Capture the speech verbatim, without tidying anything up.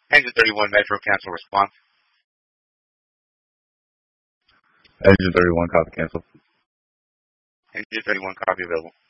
Engine thirty-one, Metro, cancel response. Engine thirty-one, copy cancel. Engine thirty-one, copy available.